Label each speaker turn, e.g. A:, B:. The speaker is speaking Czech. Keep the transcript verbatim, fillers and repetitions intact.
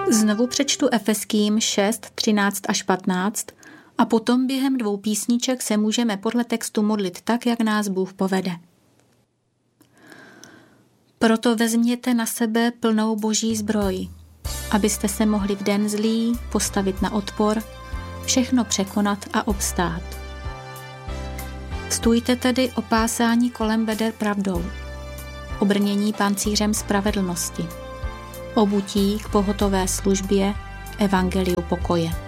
A: Znovu přečtu Efeským šest, třináct až patnáct a potom během dvou písniček se můžeme podle textu modlit tak, jak nás Bůh povede. Proto vezměte na sebe plnou boží zbroj, abyste se mohli v den zlý postavit na odpor, všechno překonat a obstát. Stůjte tedy opásání kolem beder pravdou, obrnění pancířem spravedlnosti, obutí k pohotové službě evangeliu pokoje.